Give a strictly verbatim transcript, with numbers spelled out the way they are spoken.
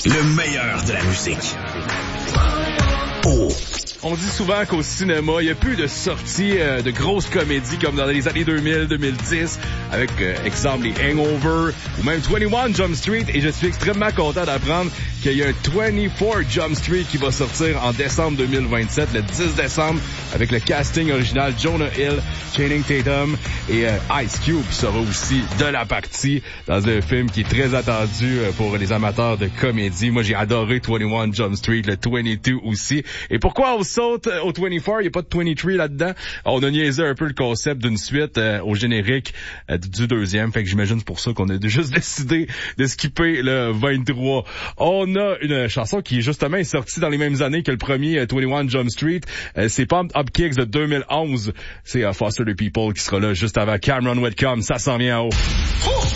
Le meilleur de la musique. Oh. On dit souvent qu'au cinéma, il n'y a plus de sorties euh, de grosses comédies comme dans les années deux mille, deux mille dix, avec, euh, exemple, les Hangover ou même vingt et un Jump Street. Et je suis extrêmement content d'apprendre qu'il y a un vingt-quatre Jump Street qui va sortir en décembre deux mille vingt-sept, le dix décembre, avec le casting original Jonah Hill, Channing Tatum et euh, Ice Cube sera aussi de la partie dans un film qui est très attendu euh, pour les amateurs de comédie. Moi, j'ai adoré vingt et un Jump Street, le vingt-deux aussi. Et pourquoi on saute au vingt-quatre, il n'y a pas de vingt-trois là-dedans? On a niaisé un peu le concept d'une suite euh, au générique euh, du deuxième, fait que j'imagine c'est pour ça qu'on a juste décidé de skipper le vingt-trois. On a une chanson qui justement est sortie dans les mêmes années que le premier euh, vingt et un Jump Street. Euh, c'est Pump Up Kicks de deux mille onze. C'est euh, Foster the People qui sera là juste avant Cameron Whitcomb. Ça s'en vient en haut.